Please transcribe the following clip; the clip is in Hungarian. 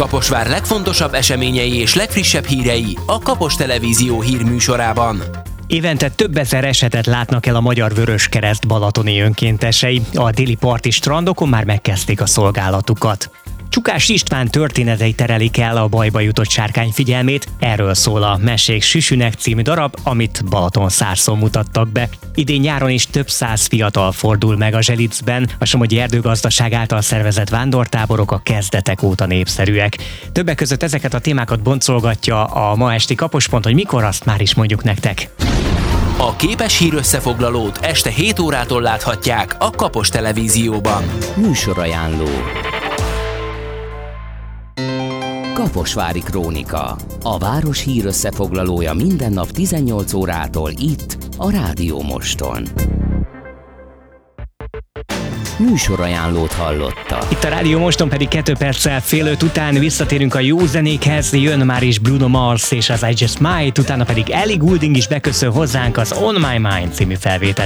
Kaposvár legfontosabb eseményei és legfrissebb hírei a Kapos Televízió hírműsorában. Évente több ezer esetet látnak el a Magyar Vöröskereszt balatoni önkéntesei. A déli parti strandokon már megkezdték a szolgálatukat. Csukás István történetei terelik el a bajba jutott sárkány figyelmét, erről szól a Mesék Süsünek című darab, amit Balatonszárszon mutattak be. Idén nyáron is több száz fiatal fordul meg a Zselicben, a Somogyi Erdőgazdaság által szervezett vándortáborok a kezdetek óta népszerűek. Többek között ezeket a témákat boncolgatja a ma esti Kapospont, hogy mikor, azt már is mondjuk nektek. A képes hírösszefoglalót este 7 órától láthatják a Kapos Televízióban. Műsorajánló. Kaposvári Krónika. A város hírösszefoglalója minden nap 18 órától itt, a Rádió Moston. Műsorajánlót hallotta. Itt a Rádió Moston pedig 2 perccel fél 5 után visszatérünk a jó zenékhez, jön már is Bruno Mars és az I Just Might, utána pedig Ellie Goulding is beköszön hozzánk az On My Mind című felvétel.